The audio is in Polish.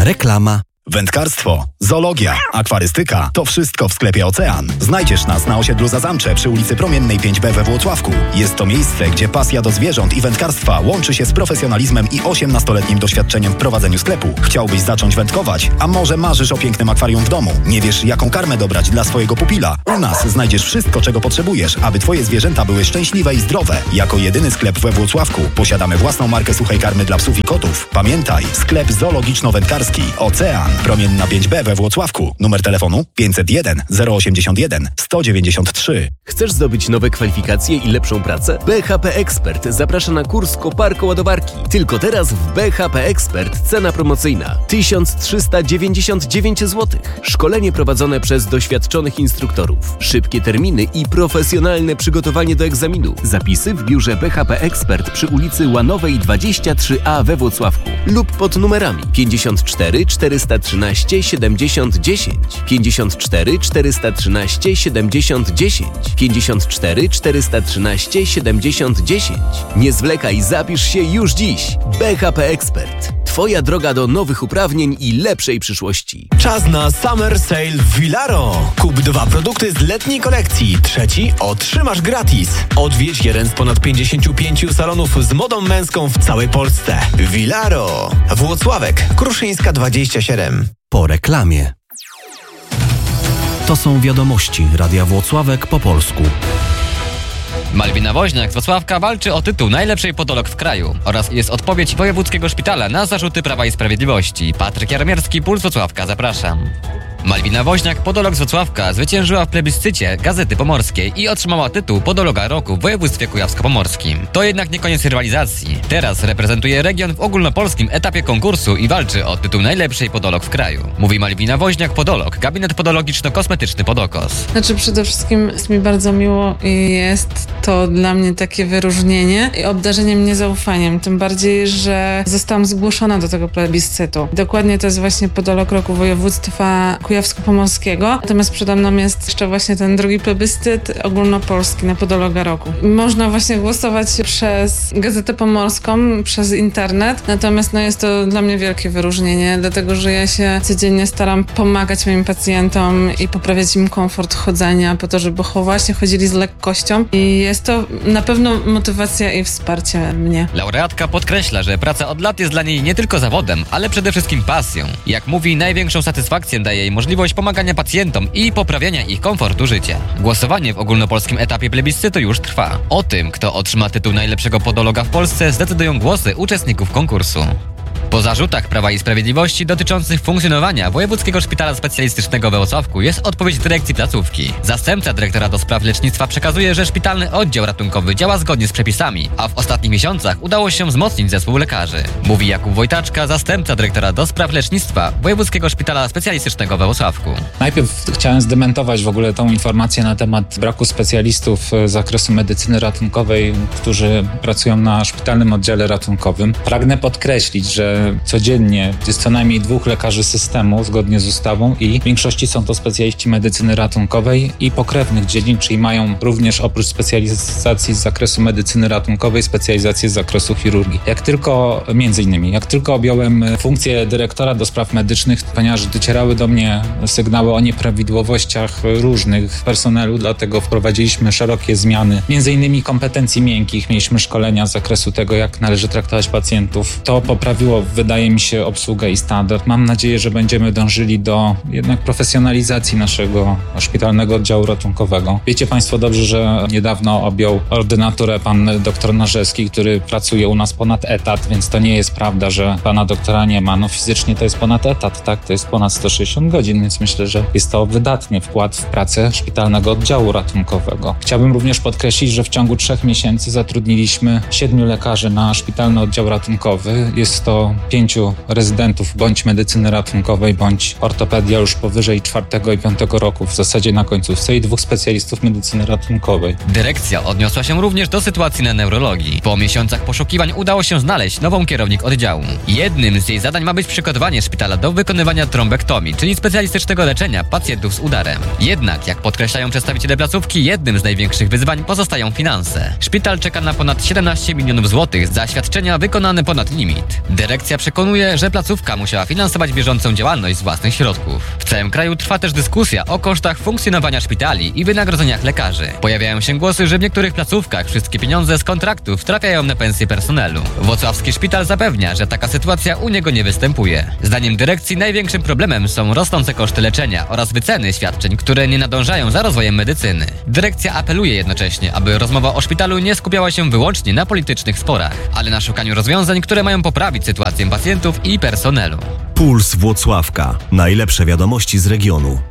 Reklama. Wędkarstwo, zoologia, akwarystyka – to wszystko w sklepie Ocean. Znajdziesz nas na osiedlu Zazamcze przy ulicy Promiennej 5B we Włocławku. Jest to miejsce, gdzie pasja do zwierząt i wędkarstwa łączy się z profesjonalizmem i 18-letnim doświadczeniem w prowadzeniu sklepu. Chciałbyś zacząć wędkować? A może marzysz o pięknym akwarium w domu? Nie wiesz, jaką karmę dobrać dla swojego pupila? U nas znajdziesz wszystko, czego potrzebujesz, aby twoje zwierzęta były szczęśliwe i zdrowe. Jako jedyny sklep we Włocławku posiadamy własną markę suchej karmy dla psów i kotów. Pamiętaj, sklep zoologiczno-wędkarski Ocean. Promienna 5B we Włocławku. Numer telefonu 501 081 193. Chcesz zdobyć nowe kwalifikacje i lepszą pracę? BHP Expert zaprasza na kurs koparko-ładowarki. Tylko teraz w BHP Expert cena promocyjna 1399 zł. Szkolenie prowadzone przez doświadczonych instruktorów. Szybkie terminy i profesjonalne przygotowanie do egzaminu. Zapisy w biurze BHP Expert przy ulicy Łanowej 23A we Włocławku lub pod numerami 54 413 70 10, 54 413 70 10, 54 413 70 10. Nie zwlekaj, zapisz się już dziś. BHP Expert. Twoja droga do nowych uprawnień i lepszej przyszłości. Czas na Summer Sale w Villaro. Kup 2 produkty z letniej kolekcji. Trzeci otrzymasz gratis. Odwiedź jeden z ponad 55 salonów z modą męską w całej Polsce. Villaro. Włocławek, Kruszyńska 27. Po reklamie. To są wiadomości Radia Włocławek po polsku. Malwina Woźniak z Włocławka walczy o tytuł najlepszej podolog w kraju oraz jest odpowiedź Wojewódzkiego Szpitala na zarzuty Prawa i Sprawiedliwości. Patryk Jaromierski, Puls Włocławka, zapraszam. Malwina Woźniak, podolog z Włocławka, zwyciężyła w plebiscycie Gazety Pomorskiej i otrzymała tytuł Podologa Roku w województwie kujawsko-pomorskim. To jednak nie koniec rywalizacji. Teraz reprezentuje region w ogólnopolskim etapie konkursu i walczy o tytuł najlepszej podolog w kraju. Mówi Malwina Woźniak, podolog, gabinet podologiczno-kosmetyczny Podokos. Przede wszystkim jest mi bardzo miło i jest to dla mnie takie wyróżnienie i obdarzenie mnie zaufaniem. Tym bardziej, że zostałam zgłoszona do tego plebiscytu. Dokładnie to jest właśnie podolog roku województwa kujawsko-pomorskiego. Natomiast przede mną jest jeszcze właśnie ten drugi plebiscyt ogólnopolski na podologa roku. Można właśnie głosować przez Gazetę Pomorską, przez internet. Natomiast jest to dla mnie wielkie wyróżnienie, dlatego że ja się codziennie staram pomagać moim pacjentom i poprawiać im komfort chodzenia po to, żeby właśnie chodzili z lekkością i jest to na pewno motywacja i wsparcie mnie. Laureatka podkreśla, że praca od lat jest dla niej nie tylko zawodem, ale przede wszystkim pasją. Jak mówi, największą satysfakcję daje jej możliwość pomagania pacjentom i poprawiania ich komfortu życia. Głosowanie w ogólnopolskim etapie plebiscytu już trwa. O tym, kto otrzyma tytuł najlepszego podologa w Polsce, zdecydują głosy uczestników konkursu. Po zarzutach Prawa i Sprawiedliwości dotyczących funkcjonowania Wojewódzkiego Szpitala Specjalistycznego we Włocławku jest odpowiedź dyrekcji placówki. Zastępca dyrektora do spraw lecznictwa przekazuje, że szpitalny oddział ratunkowy działa zgodnie z przepisami, a w ostatnich miesiącach udało się wzmocnić zespół lekarzy. Mówi Jakub Wojtaczka, zastępca dyrektora do spraw lecznictwa Wojewódzkiego Szpitala Specjalistycznego we Włocławku. Najpierw chciałem zdementować w ogóle tą informację na temat braku specjalistów z zakresu medycyny ratunkowej, którzy pracują na szpitalnym oddziale ratunkowym. Pragnę podkreślić, że codziennie jest co najmniej 2 lekarzy systemu zgodnie z ustawą i w większości są to specjaliści medycyny ratunkowej i pokrewnych dziedzin, czyli mają również oprócz specjalizacji z zakresu medycyny ratunkowej specjalizację z zakresu chirurgii. Jak tylko objąłem funkcję dyrektora do spraw medycznych, ponieważ docierały do mnie sygnały o nieprawidłowościach różnych w personelu, dlatego wprowadziliśmy szerokie zmiany, m.in. kompetencji miękkich, mieliśmy szkolenia z zakresu tego, jak należy traktować pacjentów. To poprawiło, wydaje mi się, obsługę i standard. Mam nadzieję, że będziemy dążyli do jednak profesjonalizacji naszego szpitalnego oddziału ratunkowego. Wiecie Państwo dobrze, że niedawno objął ordynaturę pan doktor Narzewski, który pracuje u nas ponad etat, więc to nie jest prawda, że pana doktora nie ma. Fizycznie to jest ponad etat, tak? To jest ponad 160 godzin, więc myślę, że jest to wydatny wkład w pracę szpitalnego oddziału ratunkowego. Chciałbym również podkreślić, że w ciągu 3 miesięcy zatrudniliśmy 7 lekarzy na szpitalny oddział ratunkowy. Jest to 5 rezydentów bądź medycyny ratunkowej, bądź ortopedia już powyżej 4. i 5. roku, w zasadzie na końcówce, i 2 specjalistów medycyny ratunkowej. Dyrekcja odniosła się również do sytuacji na neurologii. Po miesiącach poszukiwań udało się znaleźć nową kierownik oddziału. Jednym z jej zadań ma być przygotowanie szpitala do wykonywania trombektomii, czyli specjalistycznego leczenia pacjentów z udarem. Jednak, jak podkreślają przedstawiciele placówki, jednym z największych wyzwań pozostają finanse. Szpital czeka na ponad 17 milionów złotych za świadczenia wykonane ponad limit. Dyrekcja Dyrekcja przekonuje, że placówka musiała finansować bieżącą działalność z własnych środków. W całym kraju trwa też dyskusja o kosztach funkcjonowania szpitali i wynagrodzeniach lekarzy. Pojawiają się głosy, że w niektórych placówkach wszystkie pieniądze z kontraktów trafiają na pensje personelu. Włocławski szpital zapewnia, że taka sytuacja u niego nie występuje. Zdaniem dyrekcji największym problemem są rosnące koszty leczenia oraz wyceny świadczeń, które nie nadążają za rozwojem medycyny. Dyrekcja apeluje jednocześnie, aby rozmowa o szpitalu nie skupiała się wyłącznie na politycznych sporach, ale na szukaniu rozwiązań, które mają poprawić sytuację pacjentów i personelu. Puls Włocławka. Najlepsze wiadomości z regionu.